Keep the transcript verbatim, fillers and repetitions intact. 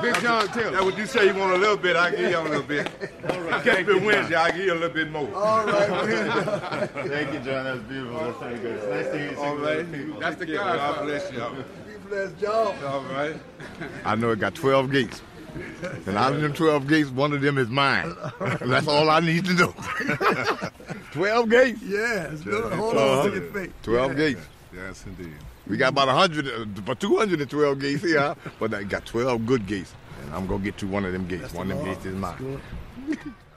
Big John Taylor. That's what you say you want a little bit, I give you a little bit. All right. Catch me Wednesday, I give you a little bit more. All right, Thank you, John. That's beautiful. That's very good. It's nice to hear you. All right. That's the Yeah, guy. God bless you. Be blessed, John. All right. I know it got twelve gates. And out of them twelve gates, one of them is mine. That's all I need to know. twelve gates. Yeah, it's good. Hold on to your feet. twelve Yeah. gates. Yes, indeed. We got about one hundred, uh, about two hundred twelve gates here, but I got twelve good gates. And I'm going to get to one of them gates. One of them gates is mine.